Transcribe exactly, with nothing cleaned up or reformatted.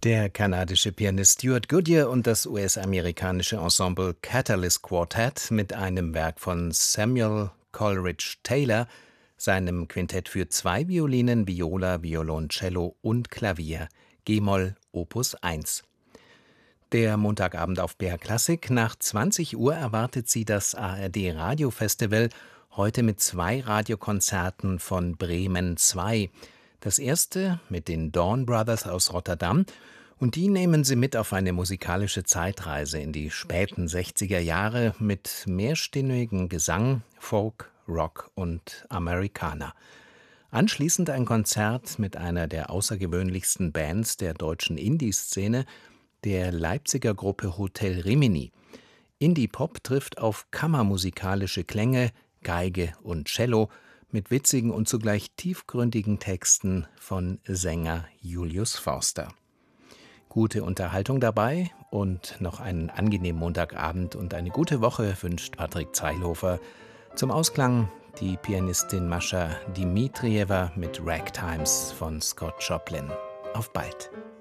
Der kanadische Pianist Stuart Goodyear und das U S-amerikanische Ensemble Catalyst Quartet mit einem Werk von Samuel Coleridge Taylor, seinem Quintett für zwei Violinen, Viola, Violoncello und Klavier, G-Moll, Opus eins. Der Montagabend auf B R Klassik. Nach zwanzig Uhr erwartet Sie das A R D Radiofestival, heute mit zwei Radiokonzerten von Bremen zwei. Das erste mit den Dawn Brothers aus Rotterdam, und die nehmen Sie mit auf eine musikalische Zeitreise in die späten sechziger Jahre mit mehrstimmigem Gesang, Folk, Rock und Americana. Anschließend ein Konzert mit einer der außergewöhnlichsten Bands der deutschen Indie-Szene, der Leipziger Gruppe Hotel Rimini. Indie-Pop trifft auf kammermusikalische Klänge, Geige und Cello mit witzigen und zugleich tiefgründigen Texten von Sänger Julius Forster. Gute Unterhaltung dabei und noch einen angenehmen Montagabend und eine gute Woche wünscht Patrick Zeilhofer. Zum Ausklang die Pianistin Mascha Dimitrieva mit Ragtimes von Scott Joplin. Auf bald!